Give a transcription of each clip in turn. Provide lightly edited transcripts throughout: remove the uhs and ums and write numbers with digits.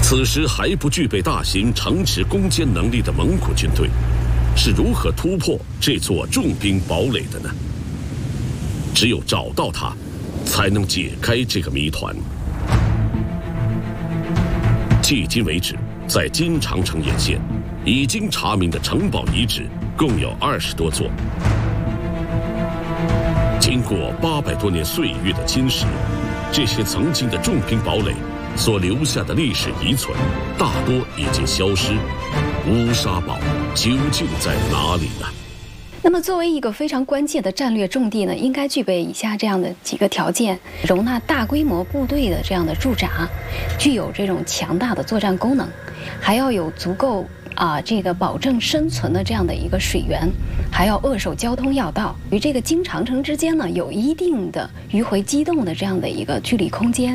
此时还不具备大型城池攻坚能力的蒙古军队，是如何突破这座重兵堡垒的呢？只有找到它，才能解开这个谜团。迄今为止，在金长城沿线已经查明的城堡遗址共有20多座。经过800多年岁月的侵蚀，这些曾经的重兵堡垒所留下的历史遗存，大多已经消失。乌沙堡究竟在哪里呢？ 那么，作为一个非常关键的战略重地呢，应该具备以下这样的几个条件：容纳大规模部队的这样的驻扎，具有这种强大的作战功能，还要有足够这个保证生存的这样的一个水源，还要扼守交通要道，与这个京长城之间呢有一定的迂回机动的这样的一个距离空间。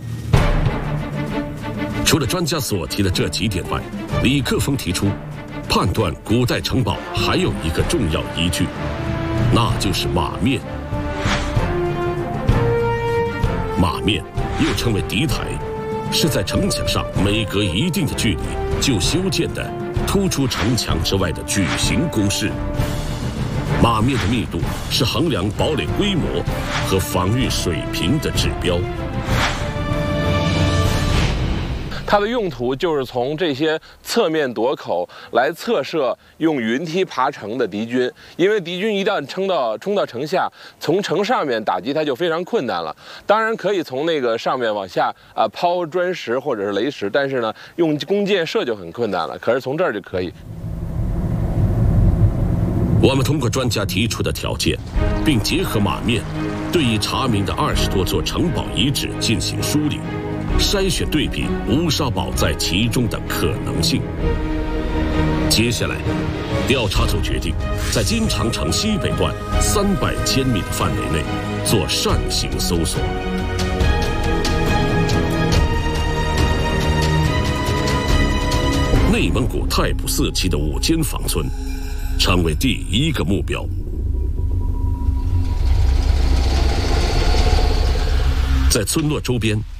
除了专家所提的这几点外，李克峰提出，判断古代城堡还有一个重要依据，那就是马面。马面又称为敌台，是在城墙上每隔一定的距离就修建的突出城墙之外的矩形工事。马面的密度是衡量堡垒规模和防御水平的指标。 它的用途就是从这些侧面垛口来侧射用云梯爬城的敌军，因为敌军一旦冲到城下，从城上面打击它就非常困难了。当然可以从那个上面往下抛砖石或者是雷石，但是呢，用弓箭射就很困难了。可是从这儿就可以。 我们通过专家提出的条件，并结合马面对已查明的20多座城堡遗址进行梳理，筛选对比乌沙堡在其中的可能性。接下来，调查组决定在金长城西北段300千米的范围内做扇形搜索。内蒙古太仆寺旗的5间房村成为第一个目标。在村落周边